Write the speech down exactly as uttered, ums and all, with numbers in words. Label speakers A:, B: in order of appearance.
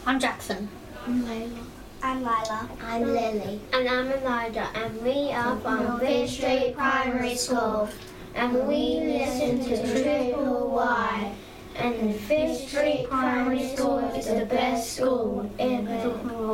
A: I'm Jackson.
B: I'm Layla.
C: I'm Lila.
B: I'm Lily.
D: And I'm Elijah, and we are from Fish Street Primary School. And we listen to Triple Y. And Fish Street Primary School is the best school ever.